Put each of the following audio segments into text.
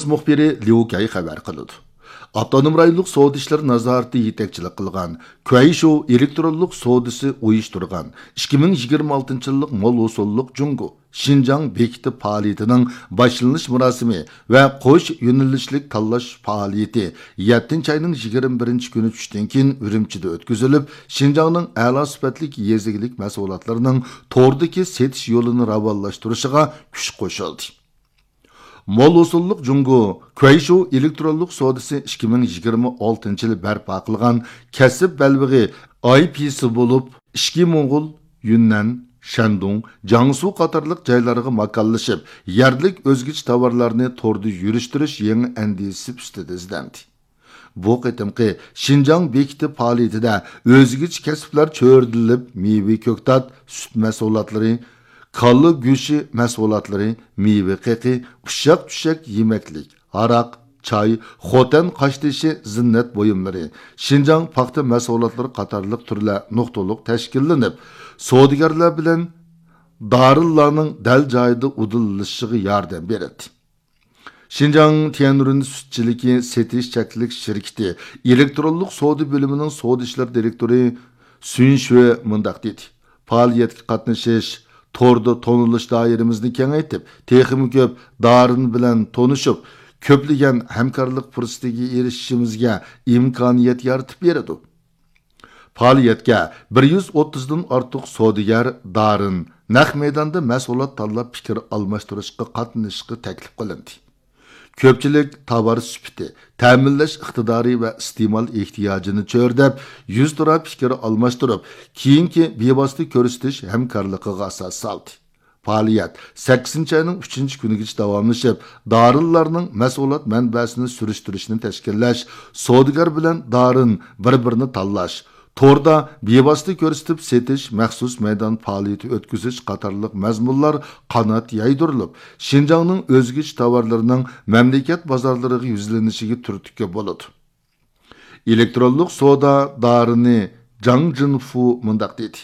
muxbiri Liu Kay xabar qildi. Avtonom rayonluq savdo ishlari nazorati yetakchilik qilgan Kuayshu elektronlik savdosi uyushtirgan 2026-yillik mol usulluq Jungo Şinjan bekiti faoliyatining boshlanish murosimi va qo'sh yo'nalishlik tanlash faoliyati 7-oyning 21 kuni tushdan keyin Urumchida o'tkazilib, Şinjanning a'lo sifatli yezigilik mahsulotlarining to'rdagi setish yo'lini ravonlashtirishiga kuch qo'shildi. Mol usulluq Jungo Kuayshu elektronlik savdosi 2026-yil barpo qilgan kasb balbig'i IP'si bo'lib, ishki Mo'ng'ul, Yunnan, Shandong, Jiangsu qatorliq joylarga makonlashib, yerlik o'zgich tovarlarni to'rda yurishtirish yangi andisi ustida izlandi. Bu qitimqi Şinjan bekiti faoliyatida o'zgich kasblar cho'rdilib, meva ko'ktat, sut mahsulotlari, Kallı go'shi mahsulotlari, meva qiqi, ushaq-tushaq yemeklik, aroq, çay, xotan qaştishi zinnat buyumlari, Şinjan paxta mahsulotlari qatorliq turlar nuqtaliq tashkillanib, savdogarlar bilan darillarning dal joyida udilishiga yordam beradi. Şinjan Tianrun sutchiligi setish chaklik shirkati elektronlik savdo bo'limining savdo ishlar direktori Sun Shui mundaq dedi. Faoliyatga qatnashish Torda tonuluş dairemizni kengaytib, texmi ko'p darin bilan tonuşup, köpligen hamkorlik fursatiga erishishimizga imkoniyat yaratib beradi. Faoliyatga 130 dan ortiq savdogar darin naq maydonda mas'uliyat tanlab fikr almashtirishga qatnashishga taklif qilindi. Ko'pchilik tovar sifati, ta'minlash iqtidori va iste'mol ehtiyojini cho'rdab, 100 turab fikr almashtirib, keyingi bevosita ko'rsatish hamkorligiga asos soldi. Faoliyat 8-oyning 3-kunigacha davomlashib, darinlarning mas'uliyat manbasini surishtirishni tashkillash, savdogar bilan darin bir-birini tanlash, Torda bevosita ko'rsatib setish, maxsus maydon faoliyati o'tkazish qatorliq mazmunlar qanot yaydirilib, Şinjanning o'zgich tovarlarining mamlakat bozorlariga yuzlanishiga turtki bo'ladi. Elektronlik savdo darini Zhang Jinfu mundaq dedi.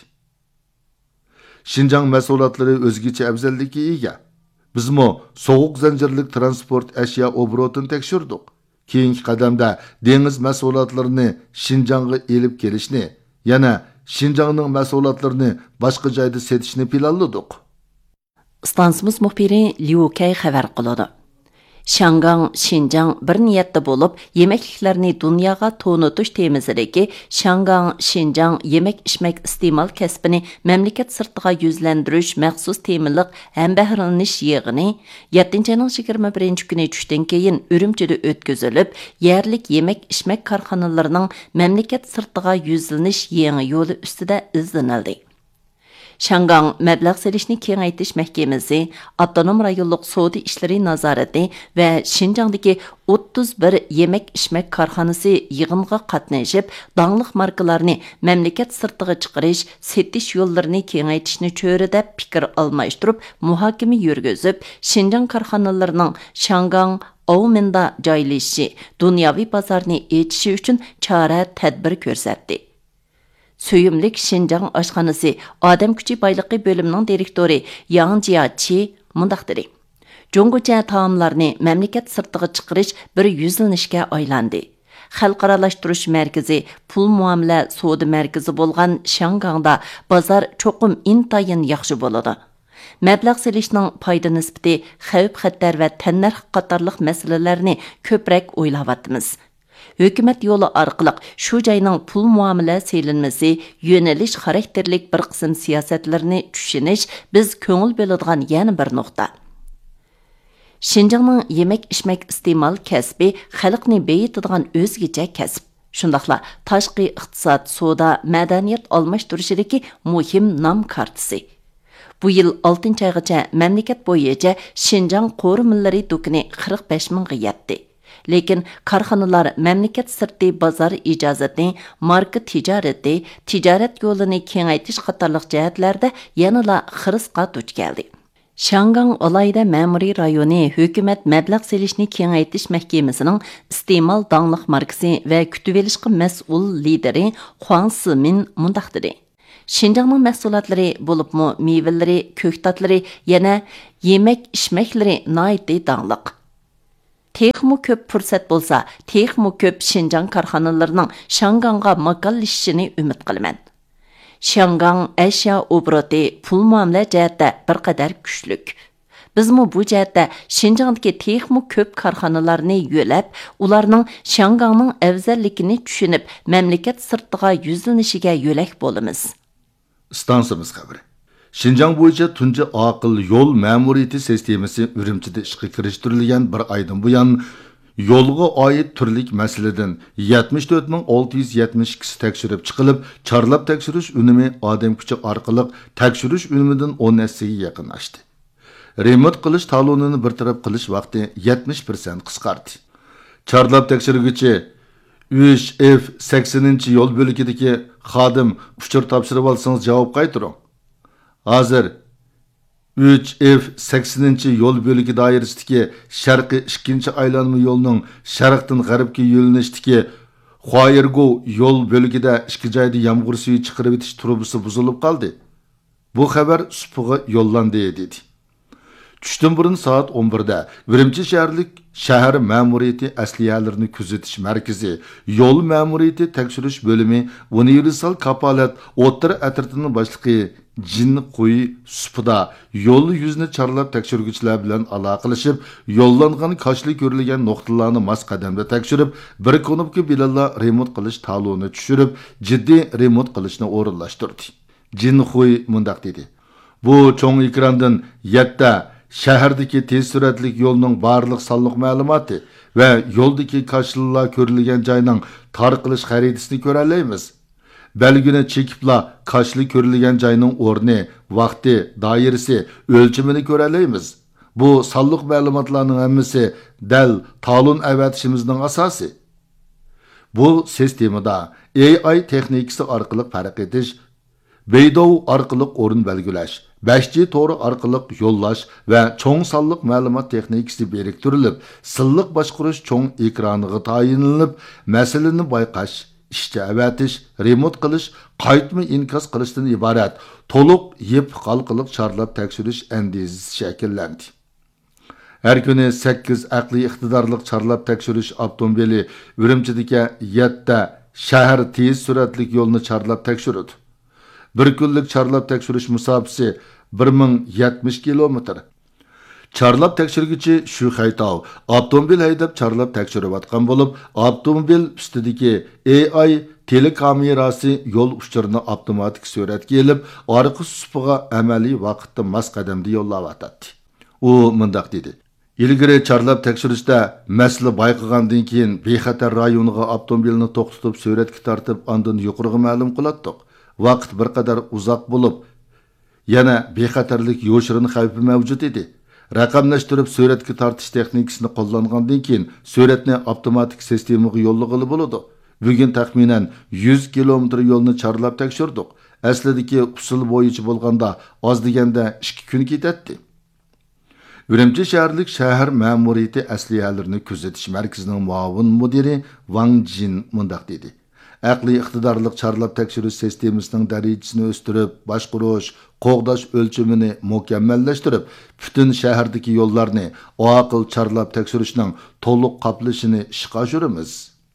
Şinjan mahsulotlari o'zgacha afzallikka ega. Bizmo sovuq zanjirlik transport ashyo obrotini tekshirdik. Keyingi qadamda dengiz mahsulotlarini Şinjanga elib kelishni, yana Şinjanning mahsulotlarini boshqa joyda setishni planladik. Stansimiz muxbiri Liu Kay xabar qiladi. Şangang, Şinjan bir niyatda bo'lib, yemekliklarni dunyoga to'nitish temizligi Şangang, Şinjan yemek-içmek iste'mol kasbini mamlakat sirtiga yuzlantirish maxsus temizlik ham bahralanish yig'ini 7-oyning 21 kuni tushdan keyin Urumchida o'tkazilib, yerlik yemek-içmek korxonalarining mamlakat sirtiga yuzlanish yangi yo'li ustida izlanildi. Şangang mablag' selishni kengaytirish mahkamasi, avtonom rayonluq savdo ishlari nazorati va Şinjandagi 31 yemek-içmek korxonasi yig'inga qatnashib, dangliq markalarni mamlakat sirtiga chiqarish, setish yo'llarini kengaytirishni cho'rida fikr almashtirib, muhokama yurgizib, Şinjan korxonalarining Şangang Auminda joylashishi, dunyoviy bozorni echishi uchun chora-tadbir ko'rsatdi. Söyümlük Şinjan aşxanası Adam Küçü Baylıqı bölümünün direktori Yang Jiachi mundaq dedi. Jongocha taomlarni mamlakat sirtiga chiqarish bir yuzlanishga aylandi. Xalqaralashtirish markazi, pul muomala savdo markazi bo'lgan Şangangda bozor cho'qim intayin yaxshi bo'ladi. Mablag' selishning foyda nisbati, xavf-xatar va tannarx qatorliq masalalarni ko'proq o'ylayapmiz. Hökumət yolu arqılıq şu joyning pul muomala selinmasi, yo'nalish xarakterlik bir qism siyosatlarni tushunish biz ko'ngil bo'ladigan yana bir nuqta. Şinjanning yemek-içmek iste'mol kasbi xalqni beyitadigan o'zgacha kasb. Shundaqla tashqi iqtisod, savdo, madaniyat almashtirishidagi muhim nom kartasi. Bu yil 6-oygacha mamlakat bo'yicha Şinjan qo'rimillari do'koni 45 mingga yetdi. Lekin korxonalar mamlakat sirti bozor ijozatini, marka tijorati, tijorat yo'lini kengaytirish qatorliq jihatlarda yanada xirisqa duch keldi. Şangang alayda ma'muriy rayoni hukumat mablag' selishni kengaytirish mahkamasining iste'mol dangliq markasi va kutib olishga mas'ul lideri Huang Simin mundaq dedi. Şinjanning mahsulotlari bo'libmi mevalari, ko'ktatlari, yana yemek-içmeklari noiti dangliq. texmu ko'p fursat bo'lsa, texmu ko'p Şinjan korxonalarining Şanganga makallaşishini umid qilaman. Şangang ashyo obroti pul muomala jihatda bir qadar kuchlik. Bizmi bu jihatda Şinjandagi texmu ko'p korxonalarni yo'lab, ularning Şangangning afzalligini tushunib, mamlakat sirtiga yuzlanishiga yo'lak bo'lamiz. Stansimiz xabari. Şinjan bo'yicha tunji aql yo'l ma'muriyati sistemasi Urumchida ishga kirishtirilgan bir oydan buyon yo'lga oid turli masaladan 74.672 tekshirib chiqilib, chorlab tekshirish unumi odam kuchi orqali tekshirish unumidan 10 nasiga yaqin oshdi. Remont qilish talonini bartaraf qilish vaqti 70% qisqardi. Chorlab tekshiruvchi 3F80 yo'l bo'lagidagi xodim uchur topshirib olsangiz javob qaytaring. Hozir 3F80 yo'l bo'lagi doirasidagi sharqiy 2-aylanma yo'lning sharqdan g'arbga yo'linishdagi Xoyergo yo'l bo'lagida ikki joyda yomg'ir suvi chiqarib o'tish trubasi buzilib qoldi. Bu xabar Supuga yo'llandi dedi. Tushdan burun soat 11da Urumchi shahar ma'muriyati asliyalarini kuzatish markazi, yo'l ma'muriyati tekshirish bo'limi, universal kapolat o'tir atritining boshlig'i Jin Qo'y Supida yo'l yuzni chorlab tekshiruvchilar bilan aloqalashib, yo'llangan qoshli ko'rilgan nuqtalarni mas qadamda tekshirib, bir konubga bilanla remont qilish taloni tushirib, jiddiy remont qilishni o'rinlashtirdi. Jin Qo'y mundaq dedi. Bu cho'ng ekrandan 7 shahardagi tez suratli yo'lning barliq sonliq ma'lumoti va yo'ldagi qoshlilar ko'rilgan joyning tarqilish xaritasini ko'ra olamiz. Belgini chekibla qoshli ko'rilgan joyning o'rni, vaqti, doirasi, o'lchimini ko'ra olamiz. Bu sonliq ma'lumotlarning hammasi dal talon avatishimizning asosi. Bu sistemada AI texnikasi orqali farq etish, Beydov orqali o'rin belgilash, 5G to'g'ri orqali yo'llash va cho'ng sonliq ma'lumot texnikasi biriktirilib, silliq boshqarish cho'ng ekraniga tayinlanib, masalani bayqash, ishga avatish, remont qilish, qaytma inkos qilishdan iborat to'liq yep qalqiliq chorlab tekshirish andizasi shakllandi. Her kuni 8 aqliy iqtidorliq chorlab tekshirish avtomobili Urumchidagi 7 shahar tez suratli yo'lni chorlab tekshirdi. Bir kunlik chorlab tekshirish musofasi 1070 kilometr. Chorlab tekshirguchi shu Xaytov avtomobil haydab chorlab tekshirayotgan bo'lib, avtomobil ustidagi AI telekamerasi yo'l uchurini avtomatik suratga elib, orqa supiga amaliy vaqtda mas qadamda yo'llayotdi. U mundaq dedi. Ilgari chorlab tekshirishda masala bayqagandan keyin bexatar rayoniga avtomobilni to'xtatib suratga tortib, ondan yuqoriga ma'lum qilatdik. Vaqt bir qadar uzoq bo'lib, yana bexatarlik yo'shirin xavfi mavjud edi. Raqamlashtirib suratga tortish texnikasini qo'llangandan keyin suratni avtomatik sistemaga yo'llag'ili bo'ladi. Bugun taxminan 100 kilometr yo'lni chorlab tekshirdik. Aslidagi usul bo'yicha bo'lganda oz deganda 2 kun ketadi. Urumchi shaharlik shahar ma'muriyati asliyalarini kuzatish markazining muavin mudiri Wang Jin mundaq dedi. Aqliy iqtidorliq chorlab tekshirish sistemasining darajasini o'stirib, boshqarish, qo'g'dash o'lchimini mukammallashtirib, butun shahardagi yo'llarni aql chorlab tekshirishning to'liq qoplashini ishga oshiramiz.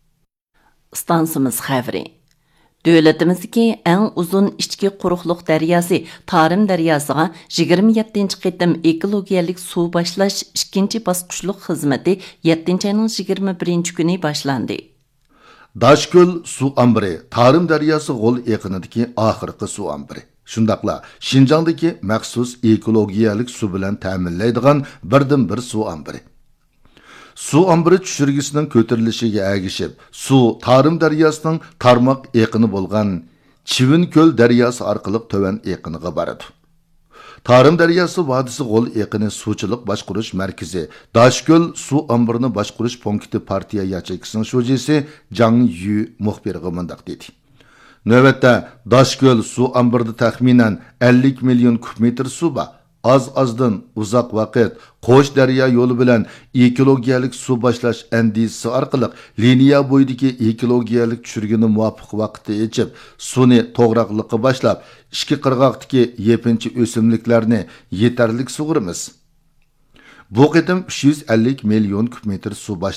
Stansimiz xavri. Dövlətimizdəki ən uzun içki quruqluq dəriyası Tarım dəryasıga 27-ci qitim ekologiyalik su başlaş 2-ci basqıçlıq xizməti 7-ci ayının 21-ci günü başlandı. Daşköl su ambiri Tarım dəryası g'ol yaqinidagi oxirgi su ambiri. Shundaqla Şinjandagi maxsus ekologiyalik su bilan ta'minlaydigan birdan-bir su ambiri. Su ambiri tushirgisining ko'tarilishiga agishib, su Tarım daryosining tarmoq yaqini bo'lgan Chivinko'l daryosi orqali tovan yaqiniga boradi. Tarım daryosi vodisi g'ol yaqini suvchilik boshqarish markazi Daşköl su ambirini boshqarish punkti partiya yachakisining sho'jisi Jang Yu muxbirga mundaq dedi. Navbatda Daşköl su ambirida taxminan 50 million kubmetr su bor. Az-azdan uzoq vaqt Qo'sh daryo yo'li bilan ekologiyalik su boshlash andizasi orqali liniya bo'yidagi ekologiyalik tushirgini muvofiq vaqtda yechib, suvni to'g'riqliqqa boshlab, ikki qirg'oqdagi yepinchi o'simliklarni yetarlik sug'uramiz. Bu qitim 350 million kub metr suv